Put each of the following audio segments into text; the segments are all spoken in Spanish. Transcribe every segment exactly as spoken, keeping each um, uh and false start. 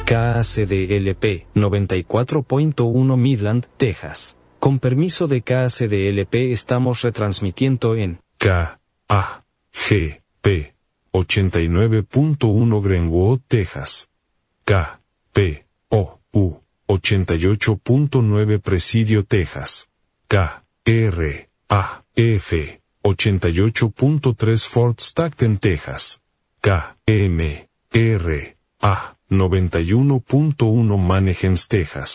K A C D L P noventa y cuatro punto uno Midland, Texas. Con permiso de K A C D L P estamos retransmitiendo en K A G P ochenta y nueve punto uno Greenwood, Texas. K P O U ochenta y ocho punto nueve Presidio, Texas. K R A F ochenta y ocho punto tres Fort Stockton, Texas. K M R A noventa y uno punto uno Manheim, Texas.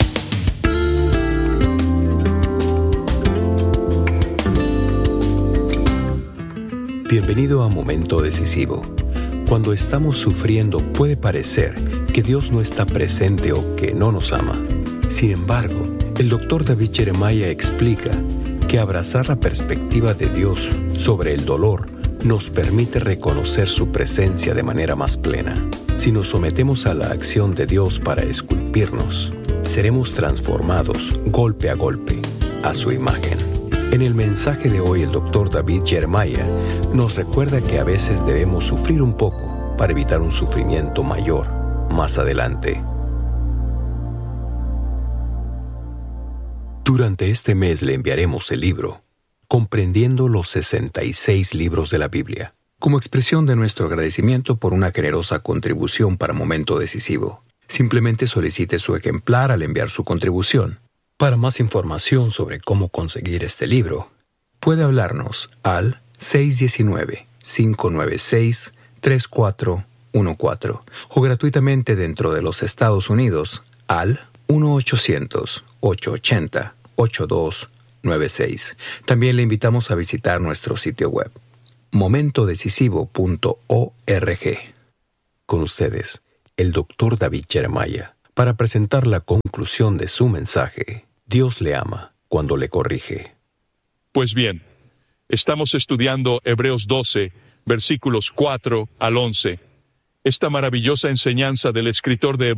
Bienvenido a Momento Decisivo. Cuando estamos sufriendo puede parecer que Dios no está presente o que no nos ama. Sin embargo, el doctor David Jeremiah explica que abrazar la perspectiva de Dios sobre el dolor nos permite reconocer su presencia de manera más plena. Si nos sometemos a la acción de Dios para esculpirnos, seremos transformados golpe a golpe a su imagen. En el mensaje de hoy, el doctor David Jeremiah nos recuerda que a veces debemos sufrir un poco para evitar un sufrimiento mayor más adelante. Durante este mes le enviaremos el libro Comprendiendo los sesenta y seis libros de la Biblia, como expresión de nuestro agradecimiento por una generosa contribución para Momento Decisivo. Simplemente solicite su ejemplar al enviar su contribución. Para más información sobre cómo conseguir este libro, puede hablarnos al seis uno nueve, cinco nueve seis, tres cuatro uno cuatro o gratuitamente dentro de los Estados Unidos al uno ochocientos, ochocientos ochenta, ochenta y dos noventa y seis. También le invitamos a visitar nuestro sitio web, momento decisivo punto org. Con ustedes, el doctor David Jeremiah, para presentar la conclusión de su mensaje, Dios le ama cuando le corrige. Pues bien, estamos estudiando Hebreos doce, versículos cuatro al once. Esta maravillosa enseñanza del escritor de